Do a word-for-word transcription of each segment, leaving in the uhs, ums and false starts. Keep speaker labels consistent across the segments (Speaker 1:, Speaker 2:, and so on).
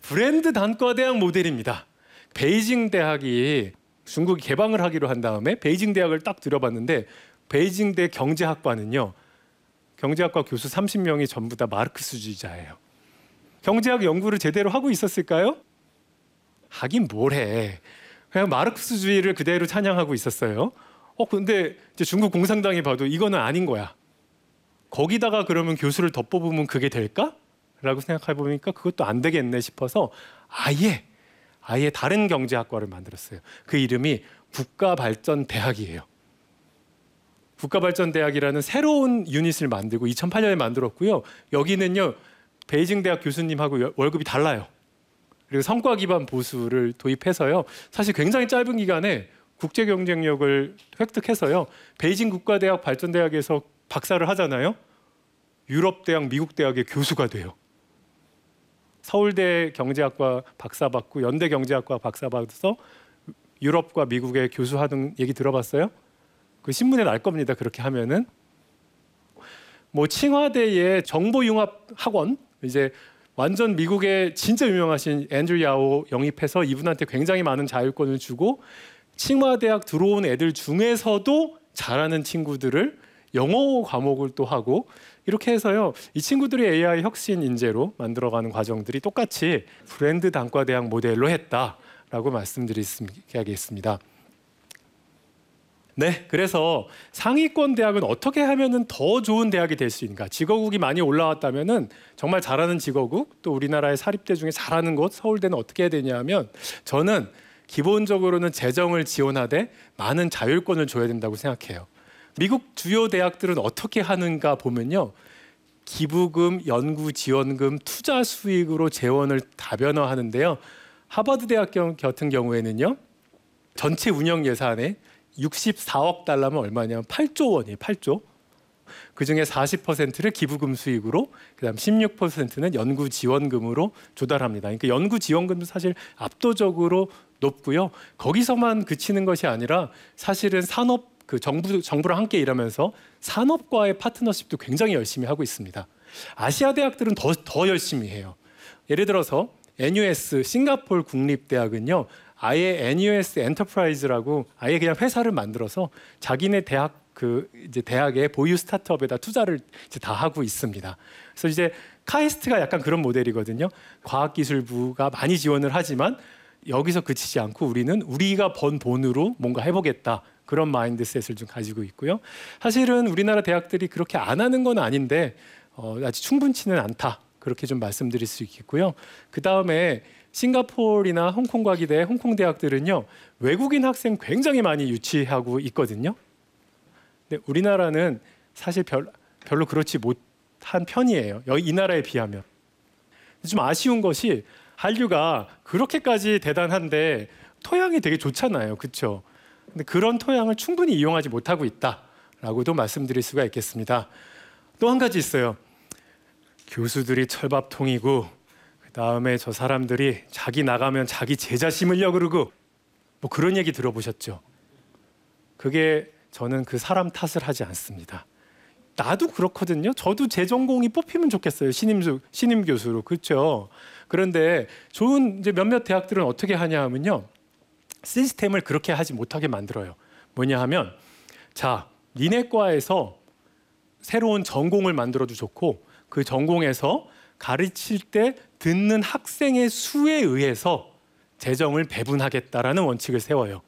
Speaker 1: 브랜드 단과대학 모델입니다. 베이징 대학이 중국이 개방을 하기로 한 다음에 베이징 대학을 딱 들여봤는데 베이징대 경제학과는요. 경제학과 교수 삼십 명이 전부 다 마르크스주의자예요. 경제학 연구를 제대로 하고 있었을까요? 하긴 뭘 해. 그냥 마르크스주의를 그대로 찬양하고 있었어요. 어 근데 이제 중국 공산당이 봐도 이거는 아닌 거야. 거기다가 그러면 교수를 더 뽑으면 그게 될까? 라고 생각해 보니까 그것도 안 되겠네 싶어서 아예 아예 다른 경제학과를 만들었어요. 그 이름이 국가발전대학이에요. 국가발전대학이라는 새로운 유닛을 만들고 이천팔 년에 만들었고요. 여기는요 베이징 대학 교수님하고 월급이 달라요. 그리고 성과 기반 보수를 도입해서요. 사실 굉장히 짧은 기간에 국제 경쟁력을 획득해서요. 베이징 국가대학 발전대학에서 박사를 하잖아요. 유럽 대학, 미국 대학의 교수가 돼요. 서울대 경제학과 박사 받고 연대 경제학과 박사 받아서 유럽과 미국의 교수하는 얘기 들어봤어요? 그 신문에 날 겁니다. 그렇게 하면은 뭐 칭화대의 정보융합학원 이제 완전 미국의 진짜 유명하신 앤드류 야오 영입해서 이분한테 굉장히 많은 자율권을 주고 칭화대학 들어온 애들 중에서도 잘하는 친구들을 영어 과목을 또 하고 이렇게 해서요. 이 친구들이 에이아이 혁신 인재로 만들어가는 과정들이 똑같이 브랜드 단과대학 모델로 했다라고 말씀드리겠습니다. 네, 그래서 상위권 대학은 어떻게 하면은 더 좋은 대학이 될 수 있는가? 직어국이 많이 올라왔다면은 정말 잘하는 직어국, 또 우리나라의 사립대 중에 잘하는 곳, 서울대는 어떻게 해야 되냐면 저는 기본적으로는 재정을 지원하되 많은 자율권을 줘야 된다고 생각해요. 미국 주요 대학들은 어떻게 하는가 보면요. 기부금, 연구지원금, 투자 수익으로 재원을 다변화하는데요. 하버드 대학 같은 경우에는요. 전체 운영 예산에 육십사억 달러면 얼마냐면 팔조 원이에요. 팔조. 그중에 사십 퍼센트를 기부금 수익으로 그다음 십육 퍼센트는 연구지원금으로 조달합니다. 그러니까 연구지원금도 사실 압도적으로 높고요. 거기서만 그치는 것이 아니라 사실은 산업 그 정부 정부랑 함께 일하면서 산업과의 파트너십도 굉장히 열심히 하고 있습니다. 아시아 대학들은 더 더 열심히 해요. 예를 들어서 엔유에스 싱가포르 국립대학은요. 아예 엔유에스 엔터프라이즈라고 아예 그냥 회사를 만들어서 자기네 대학 그 이제 대학의 보유 스타트업에다 투자를 이제 다 하고 있습니다. 그래서 이제 카이스트가 약간 그런 모델이거든요. 과학기술부가 많이 지원을 하지만 여기서 그치지 않고 우리는 우리가 번 돈으로 뭔가 해보겠다. 그런 마인드셋을 좀 가지고 있고요. 사실은 우리나라 대학들이 그렇게 안 하는 건 아닌데 어, 아직 충분치는 않다. 그렇게 좀 말씀드릴 수 있겠고요. 그 다음에 싱가포르나 홍콩과기대, 홍콩 대학들은요. 외국인 학생 굉장히 많이 유치하고 있거든요. 근데 우리나라는 사실 별, 별로 그렇지 못한 편이에요. 이 나라에 비하면. 좀 아쉬운 것이 한류가 그렇게까지 대단한데 토양이 되게 좋잖아요. 그렇죠? 근데 그런 토양을 충분히 이용하지 못하고 있다라고도 말씀드릴 수가 있겠습니다. 또 한 가지 있어요. 교수들이 철밥통이고 그 다음에 저 사람들이 자기 나가면 자기 제자 심으려 그러고 뭐 그런 얘기 들어보셨죠? 그게 저는 그 사람 탓을 하지 않습니다. 나도 그렇거든요. 저도 제 전공이 뽑히면 좋겠어요. 신임, 신임 교수로. 그렇죠? 그런데 좋은 이제 몇몇 대학들은 어떻게 하냐 하면요. 시스템을 그렇게 하지 못하게 만들어요. 뭐냐 하면 자, 니네 과에서 새로운 전공을 만들어도 좋고 그 전공에서 가르칠 때 듣는 학생의 수에 의해서 재정을 배분하겠다라는 원칙을 세워요.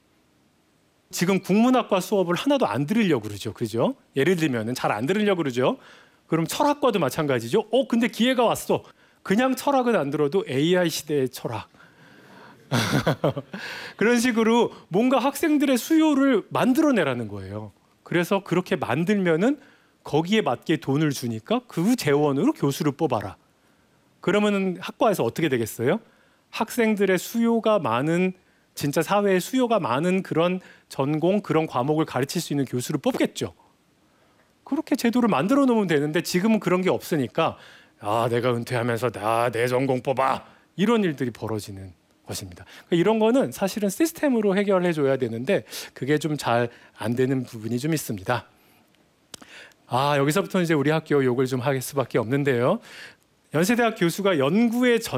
Speaker 1: 지금 국문학과 수업을 하나도 안 들으려고 그러죠. 그죠? 예를 들면 잘 안 들으려고 그러죠. 그럼 철학과도 마찬가지죠. 어, 근데 기회가 왔어. 그냥 철학은 안 들어도 에이아이 시대의 철학. 그런 식으로 뭔가 학생들의 수요를 만들어내라는 거예요. 그래서 그렇게 만들면은 거기에 맞게 돈을 주니까 그 재원으로 교수를 뽑아라. 그러면은 학과에서 어떻게 되겠어요? 학생들의 수요가 많은 진짜 사회에 수요가 많은 그런 전공, 그런 과목을 가르칠 수 있는 교수를 뽑겠죠. 그렇게 제도를 만들어 놓으면 되는데 지금은 그런 게 없으니까 아, 내가 은퇴하면서 나 내 전공 뽑아. 이런 일들이 벌어지는 것입니다. 그러니까 이런 거는 사실은 시스템으로 해결해 줘야 되는데 그게 좀 잘 안 되는 부분이 좀 있습니다. 아, 여기서부터 이제 우리 학교 욕을 좀 할 수밖에 없는데요. 연세대학 교수가 연구의 전